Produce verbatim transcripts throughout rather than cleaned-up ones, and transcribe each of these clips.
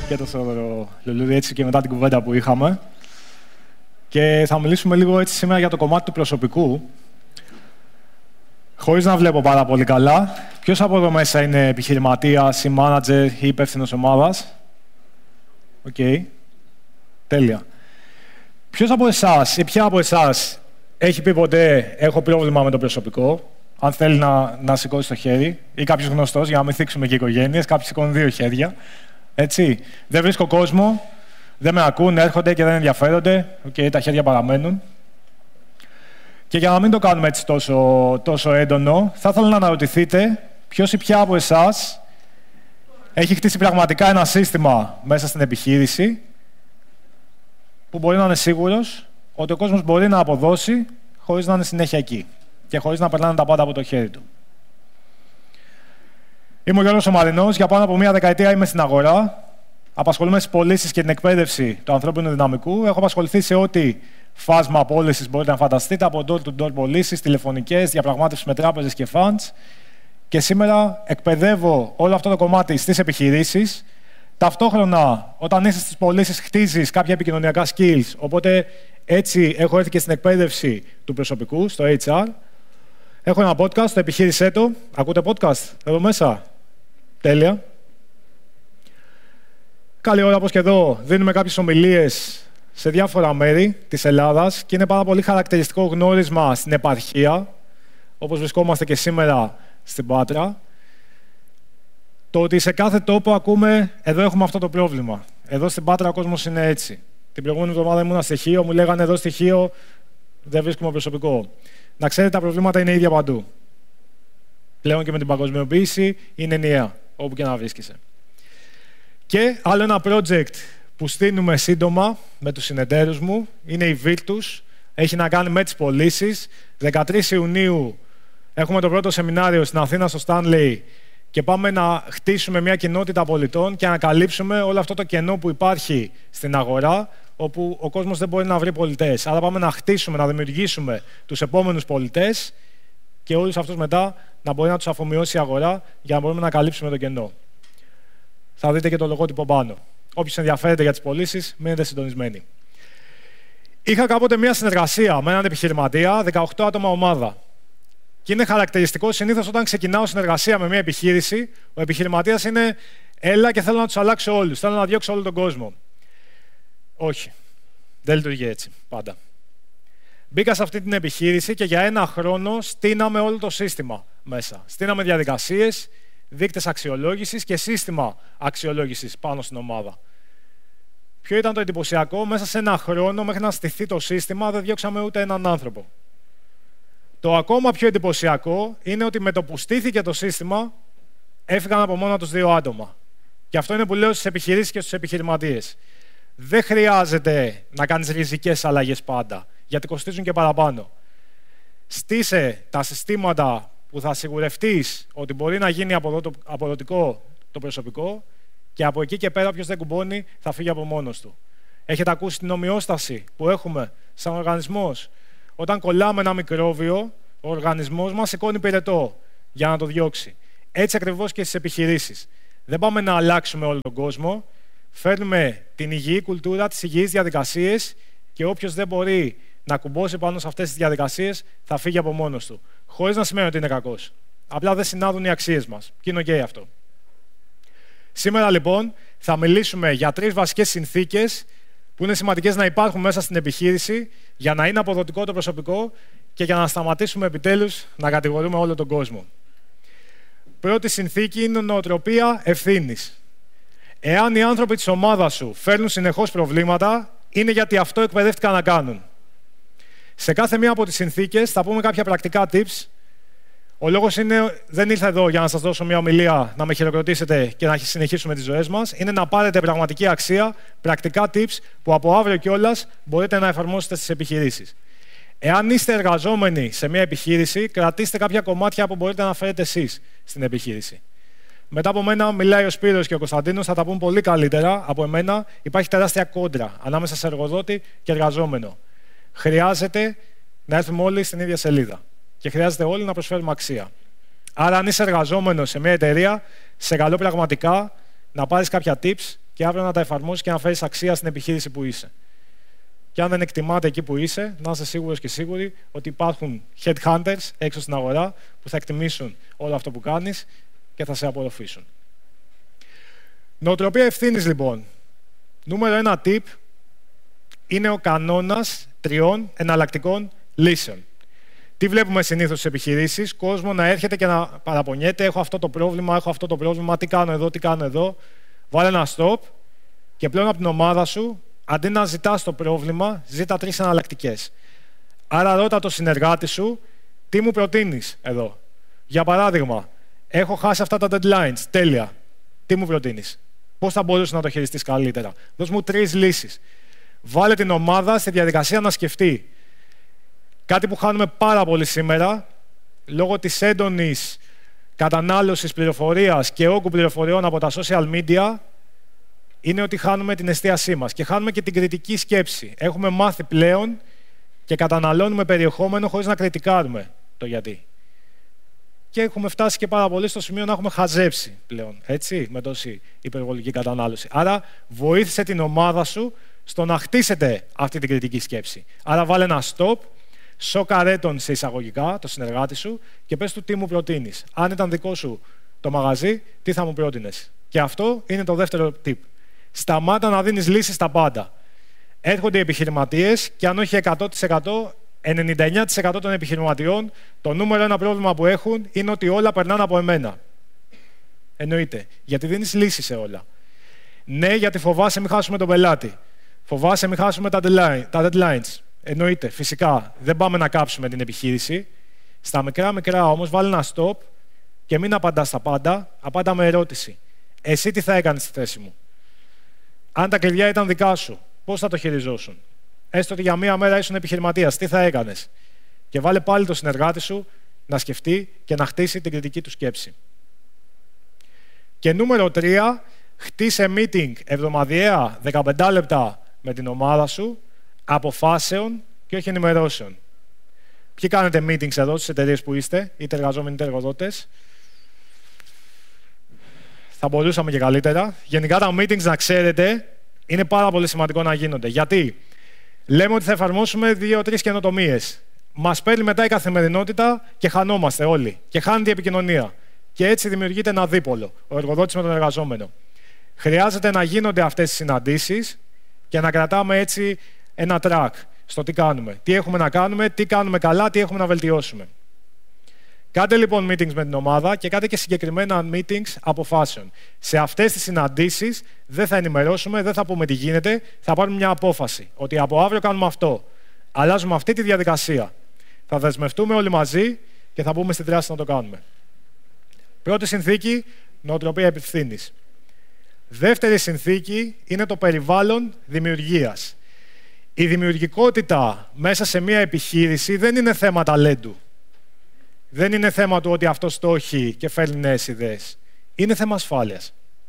και το Λουλούδι έτσι και μετά την κουβέντα που είχαμε. Και θα μιλήσουμε λίγο έτσι σήμερα για το κομμάτι του προσωπικού. Χωρίς να βλέπω πάρα πολύ καλά, ποιος από εδώ μέσα είναι επιχειρηματίας ή manager ή υπεύθυνος ομάδας? Οκ. Okay. Τέλεια. Ποιος από εσάς ή ποια από εσάς έχει πει ποτέ έχω πρόβλημα με το προσωπικό? Αν θέλει να, να σηκώσει το χέρι, ή κάποιος γνωστός, για να μην θίξουμε και οικογένειες, κάποιοι σηκώνουν δύο χέρια. Έτσι. Δεν βρίσκω κόσμο, δεν με ακούν, έρχονται και δεν ενδιαφέρονται. Okay, τα χέρια παραμένουν. Και για να μην το κάνουμε έτσι τόσο, τόσο έντονο, θα ήθελα να αναρωτηθείτε ποιος ή ποια από εσάς έχει χτίσει πραγματικά ένα σύστημα μέσα στην επιχείρηση που μπορεί να είναι σίγουρος ότι ο κόσμος μπορεί να αποδώσει χωρίς να είναι συνέχεια εκεί και χωρίς να περνάνε τα πάντα από το χέρι του. Είμαι ο Γιώργος ο Μαρινός, για πάνω από μία δεκαετία είμαι στην αγορά. Απασχολούμαι στις πωλήσεις και την εκπαίδευση του ανθρώπινου δυναμικού. Έχω απασχοληθεί σε ό,τι φάσμα πώλησης μπορείτε να φανταστείτε, από door-to-door πωλήσεις, τηλεφωνικές, διαπραγμάτευση με τράπεζες και funds. Και σήμερα εκπαιδεύω όλο αυτό το κομμάτι στις επιχειρήσεις. Ταυτόχρονα, όταν είσαι στις πωλήσεις, χτίζεις κάποια επικοινωνιακά skills. Οπότε έτσι έχω έρθει και στην εκπαίδευση του προσωπικού, στο έιτς αρ. Έχω ένα podcast, το Επιχείρησέ το. Ακούτε podcast εδώ μέσα? Τέλεια. Καλή ώρα, όπως και εδώ, δίνουμε κάποιες ομιλίες σε διάφορα μέρη της Ελλάδας και είναι πάρα πολύ χαρακτηριστικό γνώρισμα στην επαρχία, όπως βρισκόμαστε και σήμερα στην Πάτρα, το ότι σε κάθε τόπο ακούμε εδώ έχουμε αυτό το πρόβλημα. Εδώ στην Πάτρα ο κόσμος είναι έτσι. Την προηγούμενη εβδομάδα ήμουν στοιχείο, μου λέγανε εδώ στοιχείο δεν βρίσκουμε προσωπικό. Να ξέρετε, τα προβλήματα είναι ίδια παντού. Πλέον και με την παγκοσμιοποίηση είναι ενιαία, όπου και να βρίσκεσαι. Και άλλο ένα project που στείλουμε σύντομα με τους συνεταίρους μου είναι η Virtus. Έχει να κάνει με τις πωλήσεις. δεκατρείς Ιουνίου έχουμε το πρώτο σεμινάριο στην Αθήνα στο Stanley και πάμε να χτίσουμε μια κοινότητα πολιτών και να καλύψουμε όλο αυτό το κενό που υπάρχει στην αγορά, όπου ο κόσμος δεν μπορεί να βρει πολιτές. Άρα πάμε να χτίσουμε, να δημιουργήσουμε τους επόμενους πολιτές και όλους αυτούς μετά να μπορεί να τους αφομοιώσει η αγορά για να μπορούμε να καλύψουμε το κενό. Θα δείτε και το λογότυπο πάνω. Όποιος ενδιαφέρεται για τις πωλήσεις, μείνετε συντονισμένοι. Είχα κάποτε μια συνεργασία με έναν επιχειρηματία, δεκαοκτώ άτομα ομάδα. Και είναι χαρακτηριστικό συνήθως όταν ξεκινάω συνεργασία με μια επιχείρηση, ο επιχειρηματίας είναι έλα και θέλω να τους αλλάξω όλους, θέλω να διώξω όλο τον κόσμο. Όχι. Δεν λειτουργεί έτσι πάντα. Μπήκα σε αυτή την επιχείρηση και για ένα χρόνο στείναμε όλο το σύστημα μέσα. Στείναμε διαδικασίες, δείκτες αξιολόγησης και σύστημα αξιολόγησης πάνω στην ομάδα. Ποιο ήταν το εντυπωσιακό? Μέσα σε ένα χρόνο, μέχρι να στηθεί το σύστημα, δεν διώξαμε ούτε έναν άνθρωπο. Το ακόμα πιο εντυπωσιακό είναι ότι με το που στήθηκε το σύστημα, έφυγαν από μόνα τους δύο άτομα. Και αυτό είναι που λέω στις επιχειρήσεις και στους επιχειρηματίες. Δεν χρειάζεται να κάνεις ριζικές αλλαγές πάντα, γιατί κοστίζουν και παραπάνω. Στήσε τα συστήματα που θα σιγουρευτείς ότι μπορεί να γίνει αποδοτικό το προσωπικό και από εκεί και πέρα όποιος δεν κουμπώνει θα φύγει από μόνος του. Έχετε ακούσει την ομοιόσταση που έχουμε σαν οργανισμός? Όταν κολλάμε ένα μικρόβιο, ο οργανισμός μας σηκώνει πυρετό για να το διώξει. Έτσι ακριβώς και στις επιχειρήσεις. Δεν πάμε να αλλάξουμε όλο τον κόσμο. Φέρνουμε την υγιή κουλτούρα, τις υγιείς διαδικασίες και όποιος δεν μπορεί να κουμπώσει πάνω σε αυτές τις διαδικασίες θα φύγει από μόνος του. Χωρίς να σημαίνει ότι είναι κακός. Απλά δεν συνάδουν οι αξίες μας. Και είναι ok αυτό. Σήμερα λοιπόν θα μιλήσουμε για τρεις βασικές συνθήκες που είναι σημαντικές να υπάρχουν μέσα στην επιχείρηση για να είναι αποδοτικό το προσωπικό και για να σταματήσουμε επιτέλους να κατηγορούμε όλο τον κόσμο. Πρώτη συνθήκη είναι η νοοτροπία ευθύνης. Εάν οι άνθρωποι της ομάδας σου φέρνουν συνεχώς προβλήματα, είναι γιατί αυτό εκπαιδεύτηκαν να κάνουν. Σε κάθε μία από τις συνθήκες θα πούμε κάποια πρακτικά tips. Ο λόγος είναι, δεν ήρθα εδώ για να σας δώσω μια ομιλία, να με χειροκροτήσετε και να συνεχίσουμε τις ζωές μας. Είναι να πάρετε πραγματική αξία, πρακτικά tips που από αύριο κιόλας μπορείτε να εφαρμόσετε στις επιχειρήσεις. Εάν είστε εργαζόμενοι σε μια επιχείρηση, κρατήστε κάποια κομμάτια που μπορείτε να φέρετε εσείς στην επιχείρηση. Μετά από μένα μιλάει ο Σπύρος και ο Κωνσταντίνος, θα τα πούν πολύ καλύτερα από εμένα. Υπάρχει τεράστια κόντρα ανάμεσα σε εργοδότη και εργαζόμενο. Χρειάζεται να έρθουμε όλοι στην ίδια σελίδα και χρειάζεται όλοι να προσφέρουμε αξία. Άρα, αν είσαι εργαζόμενος σε μια εταιρεία, σε καλώ πραγματικά να πάρεις κάποια tips και αύριο να τα εφαρμόσεις και να φέρεις αξία στην επιχείρηση που είσαι. Και αν δεν εκτιμάται εκεί που είσαι, να είσαι σίγουρος και σίγουροι ότι υπάρχουν headhunters έξω στην αγορά που θα εκτιμήσουν όλο αυτό που κάνεις και θα σε απορροφήσουν. Νοοτροπία ευθύνης, λοιπόν. Νούμερο ένα tip είναι ο κανόνας τριών εναλλακτικών λύσεων. Τι βλέπουμε συνήθως στις επιχειρήσεις? Κόσμο να έρχεται και να παραπονιέται: έχω αυτό το πρόβλημα, έχω αυτό το πρόβλημα, τι κάνω εδώ, τι κάνω εδώ. Βάλε ένα stop και πλέον από την ομάδα σου, αντί να ζητάς το πρόβλημα, ζήτα τρεις εναλλακτικές. Άρα ρώτα το συνεργάτη σου, τι μου προτείνεις εδώ. Για παράδειγμα, έχω χάσει αυτά τα deadlines, τέλεια. Τι μου προτείνεις? Πώς θα μπορούσε να το χειριστείς καλύτερα? Δώσ' μου τρεις λύσεις. Βάλε την ομάδα στη διαδικασία να σκεφτεί. Κάτι που χάνουμε πάρα πολύ σήμερα, λόγω της έντονης κατανάλωσης πληροφορίας και όγκου πληροφοριών από τα social media, είναι ότι χάνουμε την εστίασή μας και χάνουμε και την κριτική σκέψη. Έχουμε μάθει πλέον και καταναλώνουμε περιεχόμενο χωρίς να κριτικάρουμε το γιατί. Και έχουμε φτάσει και πάρα πολύ στο σημείο να έχουμε χαζέψει πλέον, έτσι, με τόση υπερβολική κατανάλωση. Άρα, βοήθησε την ομάδα σου στο να χτίσετε αυτή την κριτική σκέψη. Άρα, βάλε ένα stop, σοκαρέ τον σε εισαγωγικά, το συνεργάτη σου, και πες του τι μου προτείνεις. Αν ήταν δικό σου το μαγαζί, τι θα μου πρότεινες? Και αυτό είναι το δεύτερο tip. Σταμάτα να δίνεις λύσεις στα πάντα. Έρχονται οι επιχειρηματίες και αν όχι εκατό τοις εκατό, ενενήντα εννέα τοις εκατό των επιχειρηματιών, το νούμερο ένα πρόβλημα που έχουν είναι ότι όλα περνάνε από εμένα. Εννοείται. Γιατί δίνεις λύσεις σε όλα. Ναι, γιατί φοβάσαι μην χάσουμε τον πελάτη. Φοβάσαι μην χάσουμε τα deadlines. Εννοείται. Φυσικά. Δεν πάμε να κάψουμε την επιχείρηση. Στα μικρά μικρά όμως βάλει ένα stop και μην απαντάς στα πάντα. Απάντα με ερώτηση. Εσύ τι θα έκανες στη θέση μου? Αν τα κλειδιά ήταν δικά σου, πώς θα το χειριζόσουν? Έστω ότι για μία μέρα ήσουν επιχειρηματίας, τι θα έκανες? Και βάλε πάλι το συνεργάτη σου να σκεφτεί και να χτίσει την κριτική του σκέψη. Και νούμερο τρία, χτίσε meeting εβδομαδιαία δεκαπέντε λεπτά με την ομάδα σου, αποφάσεων και όχι ενημερώσεων. Ποιοι κάνετε meetings εδώ στις εταιρείες που είστε, είτε εργαζόμενοι είτε εργοδότες? Θα μπορούσαμε και καλύτερα. Γενικά τα meetings, να ξέρετε, είναι πάρα πολύ σημαντικό να γίνονται. Γιατί λέμε ότι θα εφαρμόσουμε δύο-τρεις καινοτομίες. Μας παίρνει μετά η καθημερινότητα και χανόμαστε όλοι. Και χάνεται η επικοινωνία. Και έτσι δημιουργείται ένα δίπολο, ο εργοδότης με τον εργαζόμενο. Χρειάζεται να γίνονται αυτές τις συναντήσεις και να κρατάμε έτσι ένα track στο τι κάνουμε. Τι έχουμε να κάνουμε, τι κάνουμε καλά, τι έχουμε να βελτιώσουμε. Κάντε λοιπόν meetings με την ομάδα και κάντε και συγκεκριμένα meetings αποφάσεων. Σε αυτές τις συναντήσεις δεν θα ενημερώσουμε, δεν θα πούμε τι γίνεται, θα πάρουμε μια απόφαση. Ότι από αύριο κάνουμε αυτό. Αλλάζουμε αυτή τη διαδικασία. Θα δεσμευτούμε όλοι μαζί και θα μπούμε στη δράση να το κάνουμε. Πρώτη συνθήκη, νοοτροπία ευθύνης. Δεύτερη συνθήκη είναι το περιβάλλον δημιουργίας. Η δημιουργικότητα μέσα σε μια επιχείρηση δεν είναι θέμα ταλέντου. Δεν είναι θέμα του ότι αυτός το έχει και φέρνει νέες ιδέες. Είναι θέμα ασφάλειας.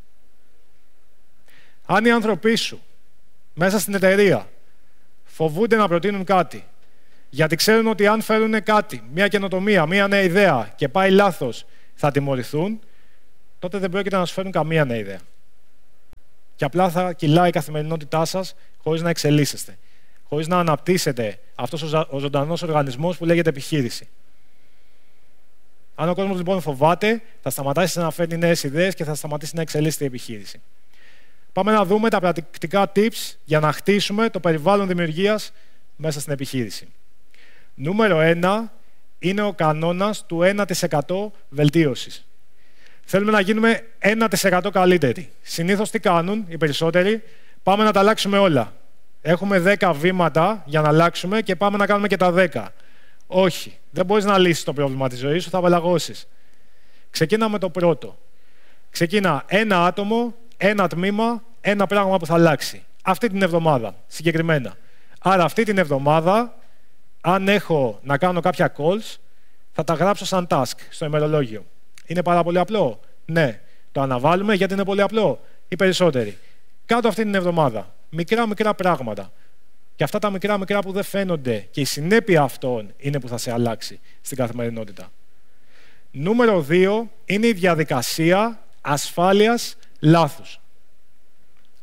Αν οι άνθρωποι σου μέσα στην εταιρεία φοβούνται να προτείνουν κάτι, γιατί ξέρουν ότι αν φέρουν κάτι, μια καινοτομία, μια νέα ιδέα και πάει λάθος, θα τιμωρηθούν, τότε δεν πρόκειται να σου φέρουν καμία νέα ιδέα. Και απλά θα κυλάει η καθημερινότητά σας χωρίς να εξελίσσεστε, χωρίς να αναπτύσσετε αυτός ο ζωντανός οργανισμός που λέγεται επιχείρηση. Αν ο κόσμος λοιπόν φοβάται, θα σταματήσει να φέρνει νέες ιδέες και θα σταματήσει να εξελίσσεται η επιχείρηση. Πάμε να δούμε τα πρακτικά tips για να χτίσουμε το περιβάλλον δημιουργίας μέσα στην επιχείρηση. Νούμερο ένα είναι ο κανόνας του ένα τοις εκατό βελτίωσης. Θέλουμε να γίνουμε ένα τοις εκατό καλύτεροι. Συνήθως τι κάνουν οι περισσότεροι? Πάμε να τα αλλάξουμε όλα. Έχουμε δέκα βήματα για να αλλάξουμε και πάμε να κάνουμε και τα δέκα. Όχι. Δεν μπορείς να λύσεις το πρόβλημα της ζωής σου, θα απαλλαγώσεις. Ξεκίνα με το πρώτο. Ξεκίνα ένα άτομο, ένα τμήμα, ένα πράγμα που θα αλλάξει. Αυτή την εβδομάδα, συγκεκριμένα. Άρα αυτή την εβδομάδα, αν έχω να κάνω κάποια calls, θα τα γράψω σαν task στο ημερολόγιο. Είναι πάρα πολύ απλό? Ναι. Το αναβάλουμε γιατί είναι πολύ απλό? Οι περισσότεροι. Κάτω αυτή την εβδομάδα. Μικρά μικρά πράγματα. Και αυτά τα μικρά μικρά που δεν φαίνονται και η συνέπεια αυτών είναι που θα σε αλλάξει στην καθημερινότητα. Νούμερο δύο είναι η διαδικασία ασφάλειας λάθους.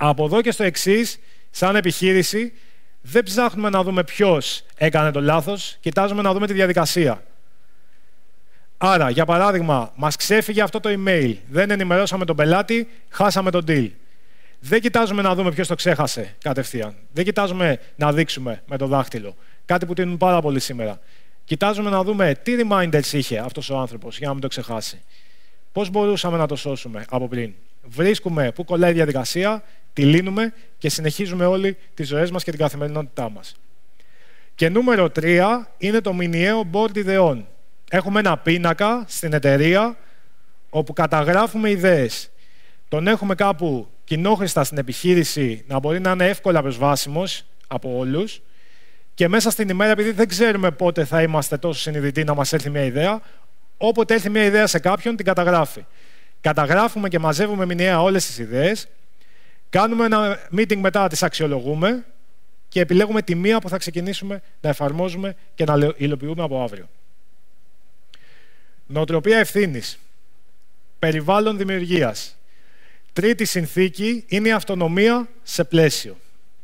Από εδώ και στο εξής, σαν επιχείρηση, δεν ψάχνουμε να δούμε ποιος έκανε το λάθος, κοιτάζουμε να δούμε τη διαδικασία. Άρα, για παράδειγμα, μας ξέφυγε αυτό το email, δεν ενημερώσαμε τον πελάτη, χάσαμε τον deal. Δεν κοιτάζουμε να δούμε ποιος το ξέχασε κατευθείαν. Δεν κοιτάζουμε να δείξουμε με το δάχτυλο. Κάτι που τείνουν πάρα πολύ σήμερα. Κοιτάζουμε να δούμε τι reminders είχε αυτός ο άνθρωπος για να μην το ξεχάσει. Πώς μπορούσαμε να το σώσουμε από πριν. Βρίσκουμε πού κολλάει η διαδικασία, τη λύνουμε και συνεχίζουμε όλοι τις ζωές μας και την καθημερινότητά μας. Και νούμερο τρία είναι το μηνιαίο board ιδεών. Έχουμε ένα πίνακα στην εταιρεία όπου καταγράφουμε ιδέες. Τον έχουμε κάπου κοινόχρηστα στην επιχείρηση να μπορεί να είναι εύκολα προσβάσιμος από όλους και μέσα στην ημέρα, επειδή δεν ξέρουμε πότε θα είμαστε τόσο συνειδητοί να μας έρθει μια ιδέα, όποτε έρθει μια ιδέα σε κάποιον, την καταγράφει. Καταγράφουμε και μαζεύουμε μηνιαία όλες τις ιδέες, κάνουμε ένα meeting μετά, τις αξιολογούμε και επιλέγουμε τη μία που θα ξεκινήσουμε να εφαρμόζουμε και να υλοποιούμε από αύριο. Νοοτροπία ευθύνης. Περιβάλλον δημιουργίας. Τρίτη συνθήκη είναι η αυτονομία σε πλαίσιο.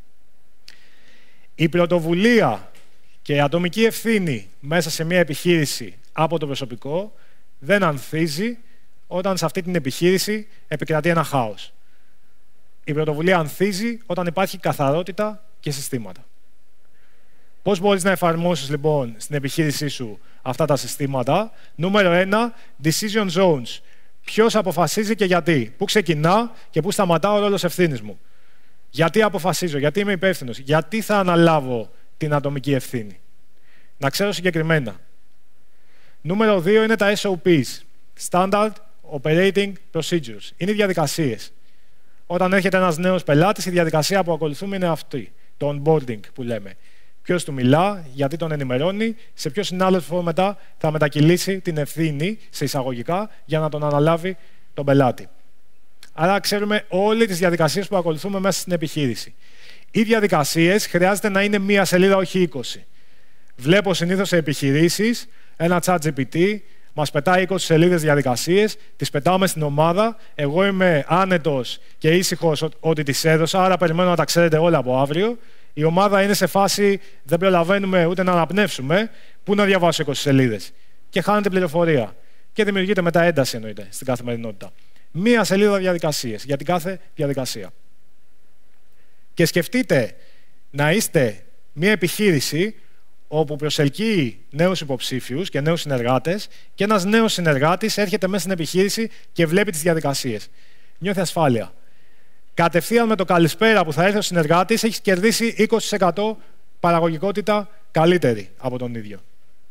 Η πρωτοβουλία και η ατομική ευθύνη μέσα σε μια επιχείρηση από το προσωπικό δεν ανθίζει όταν σε αυτή την επιχείρηση επικρατεί ένα χάος. Η πρωτοβουλία ανθίζει όταν υπάρχει καθαρότητα και συστήματα. Πώς μπορείς να εφαρμόσεις λοιπόν στην επιχείρησή σου αυτά τα συστήματα? Νούμερο ένα, decision zones. Ποιος αποφασίζει και γιατί. Πού ξεκινά και πού σταματά ο ρόλος ευθύνης μου. Γιατί αποφασίζω, γιατί είμαι υπεύθυνος, γιατί θα αναλάβω την ατομική ευθύνη. Να ξέρω συγκεκριμένα. Νούμερο δύο είναι τα ες ο πις. Standard Operating Procedures. Είναι οι διαδικασίες. Όταν έρχεται ένας νέος πελάτης, η διαδικασία που ακολουθούμε είναι αυτή. Το onboarding που λέμε. Ποιος του μιλά, γιατί τον ενημερώνει, σε ποιο συνάδελφο μετά θα μετακυλήσει την ευθύνη, σε εισαγωγικά, για να τον αναλάβει τον πελάτη. Άρα ξέρουμε όλες τις διαδικασίες που ακολουθούμε μέσα στην επιχείρηση. Οι διαδικασίες χρειάζεται να είναι μία σελίδα, όχι είκοσι. Βλέπω συνήθως σε επιχειρήσεις ένα chat τζι πι τι, μας πετάει είκοσι σελίδες διαδικασίες, τις πετάμε στην ομάδα, εγώ είμαι άνετος και ήσυχος ότι τις έδωσα, άρα περιμένω να τα ξέρετε όλα από αύριο. Η ομάδα είναι σε φάση, δεν προλαβαίνουμε ούτε να αναπνεύσουμε, πού να διαβάσω είκοσι σελίδες. Και χάνετε πληροφορία. Και δημιουργείται μετά ένταση, εννοείται, στην καθημερινότητα. Μία σελίδα διαδικασίες για την κάθε διαδικασία. Και σκεφτείτε να είστε μία επιχείρηση όπου προσελκύει νέους υποψήφιους και νέους συνεργάτες και ένας νέος συνεργάτης έρχεται μέσα στην επιχείρηση και βλέπει τις διαδικασίες. Νιώθει ασφάλεια. Κατευθείαν με το καλησπέρα που θα έρθει ο συνεργάτης, έχεις κερδίσει είκοσι τοις εκατό παραγωγικότητα καλύτερη από τον ίδιο.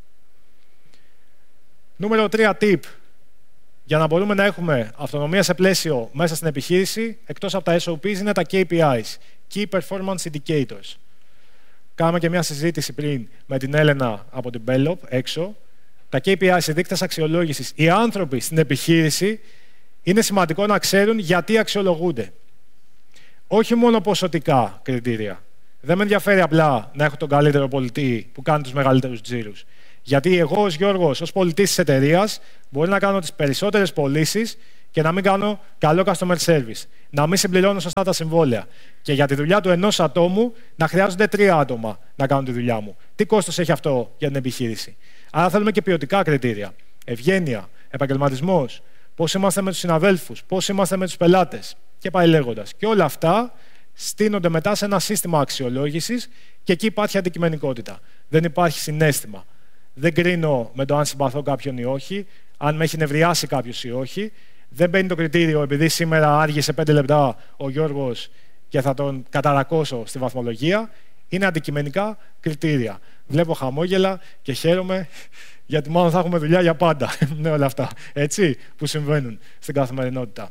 Νούμερο τρία tip. Για να μπορούμε να έχουμε αυτονομία σε πλαίσιο μέσα στην επιχείρηση, εκτός από τα ες ο πις, είναι τα κέι πι άις, Key Performance Indicators. Κάναμε και μια συζήτηση πριν με την Έλενα από την Bellop, έξω. Τα κέι πι άις, οι δείκτες αξιολόγησης, οι άνθρωποι στην επιχείρηση, είναι σημαντικό να ξέρουν γιατί αξιολογούνται. Όχι μόνο ποσοτικά κριτήρια. Δεν με ενδιαφέρει απλά να έχω τον καλύτερο πολιτή που κάνει τους μεγαλύτερους τζίρους. Γιατί εγώ ως Γιώργος, ως πολιτής της εταιρείας, μπορεί να κάνω τις περισσότερες πωλήσεις και να μην κάνω καλό customer service. Να μην συμπληρώνω σωστά τα συμβόλαια. Και για τη δουλειά του ενός ατόμου να χρειάζονται τρία άτομα να κάνουν τη δουλειά μου. Τι κόστος έχει αυτό για την επιχείρηση? Άρα θέλουμε και ποιοτικά κριτήρια. Ευγένεια, επαγγελματισμός, πώς είμαστε με τους συναδέλφους, πώς είμαστε με τους πελάτες. Και πάει λέγοντας. Και όλα αυτά στείνονται μετά σε ένα σύστημα αξιολόγησης και εκεί υπάρχει αντικειμενικότητα. Δεν υπάρχει συναίσθημα. Δεν κρίνω με το αν συμπαθώ κάποιον ή όχι, αν με έχει νευριάσει κάποιος ή όχι. Δεν μπαίνει το κριτήριο επειδή σήμερα άργησε πέντε λεπτά ο Γιώργος και θα τον καταρακώσω στη βαθμολογία. Είναι αντικειμενικά κριτήρια. Βλέπω χαμόγελα και χαίρομαι γιατί μάλλον θα έχουμε δουλειά για πάντα. Ναι, όλα αυτά. Έτσι, που συμβαίνουν στην καθημερινότητα.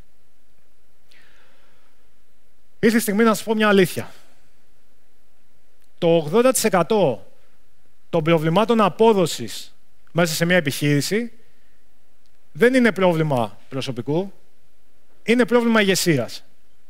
Ήρθε η στιγμή να σας πω μια αλήθεια. Το ογδόντα τοις εκατό των προβλημάτων απόδοσης μέσα σε μια επιχείρηση δεν είναι πρόβλημα προσωπικού, είναι πρόβλημα ηγεσίας.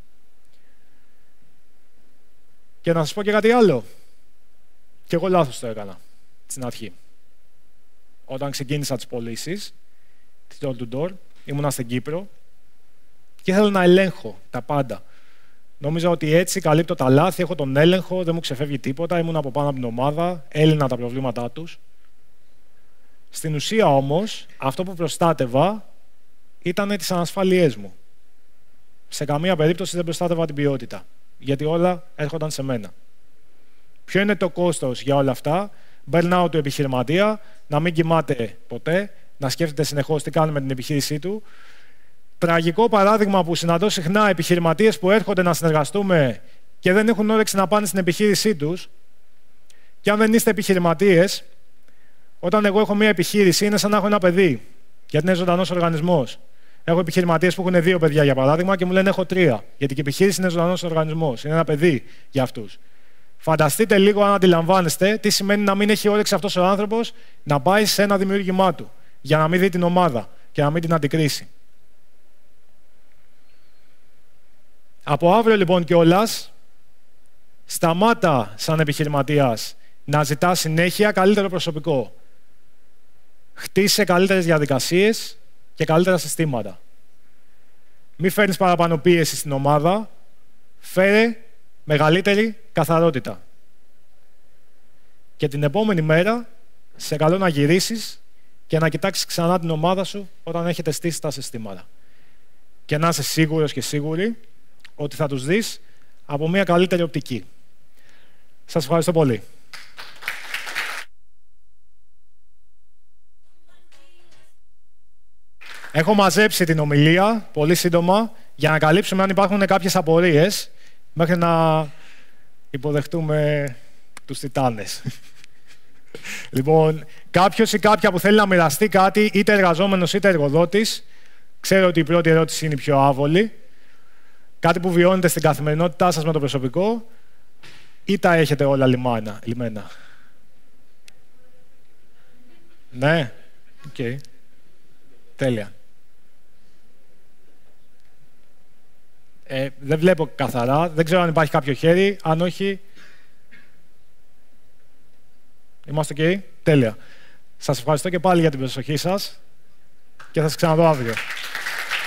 Και να σας πω και κάτι άλλο. Και εγώ λάθος το έκανα στην αρχή. Όταν ξεκίνησα τις πωλήσεις, τις door to door, ήμουνα στην Κύπρο και ήθελα να ελέγχω τα πάντα. Νόμιζα ότι έτσι καλύπτω τα λάθη, έχω τον έλεγχο, δεν μου ξεφεύγει τίποτα, ήμουν από πάνω από την ομάδα, έλυνα τα προβλήματά τους. Στην ουσία όμως, αυτό που προστάτευα ήταν τις ανασφάλειές μου. Σε καμία περίπτωση δεν προστάτευα την ποιότητα, γιατί όλα έρχονταν σε μένα. Ποιο είναι το κόστος για όλα αυτά? Burnout του επιχειρηματία, να μην κοιμάται ποτέ, να σκέφτεται συνεχώς τι κάνει με την επιχείρησή του. Τραγικό παράδειγμα που συναντώ συχνά επιχειρηματίες που έρχονται να συνεργαστούμε και δεν έχουν όρεξη να πάνε στην επιχείρησή τους. Και αν δεν είστε επιχειρηματίες, όταν εγώ έχω μια επιχείρηση, είναι σαν να έχω ένα παιδί, γιατί είναι ζωντανός οργανισμός. Έχω επιχειρηματίες που έχουν δύο παιδιά, για παράδειγμα, και μου λένε έχω τρία. Γιατί και η επιχείρηση είναι ζωντανός οργανισμός. Είναι ένα παιδί για αυτούς. Φανταστείτε λίγο, αν αντιλαμβάνεστε, τι σημαίνει να μην έχει όρεξη αυτός ο άνθρωπος να πάει σε ένα δημιούργημά του, για να μην δει την ομάδα και να μην την αντικρίσει. Από αύριο λοιπόν κιόλας, σταμάτα σαν επιχειρηματίας να ζητάς συνέχεια καλύτερο προσωπικό. Χτίσε καλύτερες διαδικασίες και καλύτερα συστήματα. Μη φέρνεις παραπάνω πίεση στην ομάδα, φέρε μεγαλύτερη καθαρότητα. Και την επόμενη μέρα, σε καλώ να γυρίσεις και να κοιτάξεις ξανά την ομάδα σου όταν έχετε στήσει τα συστήματα. Και να είσαι σίγουρος και σίγουρη ότι θα τους δεις από μια καλύτερη οπτική. Σας ευχαριστώ πολύ. Έχω μαζέψει την ομιλία, πολύ σύντομα, για να καλύψουμε αν υπάρχουν κάποιες απορίες, μέχρι να υποδεχτούμε τους τιτάνες. Λοιπόν, κάποιος ή κάποια που θέλει να μοιραστεί κάτι, είτε εργαζόμενος είτε εργοδότης, ξέρω ότι η πρώτη ερώτηση είναι η πιο άβολη. Κάτι που βιώνετε στην καθημερινότητά σας με το προσωπικό, ή τα έχετε όλα λιμάνα, λιμένα? Ναι, οκ. Okay. Τέλεια. Ε, δεν βλέπω καθαρά, δεν ξέρω αν υπάρχει κάποιο χέρι, αν όχι... Είμαστε ok, τέλεια. Σας ευχαριστώ και πάλι για την προσοχή σας και θα σας ξαναδώ αύριο.